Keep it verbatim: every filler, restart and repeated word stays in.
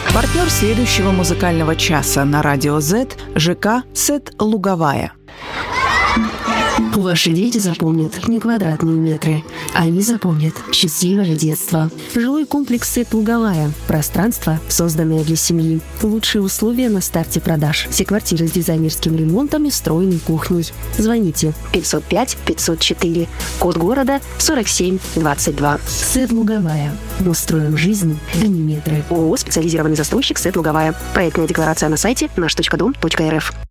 Партнер следующего музыкального часа на радио Z – ЖК «Сет Луговая». Ваши дети запомнят не квадратные метры, они запомнят счастливое детство. Жилой комплекс «Сет Луговая». Пространство, созданное для семьи. Лучшие условия на старте продаж. Все квартиры с дизайнерским ремонтом и встроенной кухней. Звоните пятьсот пять пятьсот четыре. Код города сорок семь двадцать два. «Сет Луговая». Мы строим жизнь, а не метры. ООО «Специализированный застройщик Сет Луговая». Проектная декларация на сайте наш точка дом точка эр эф.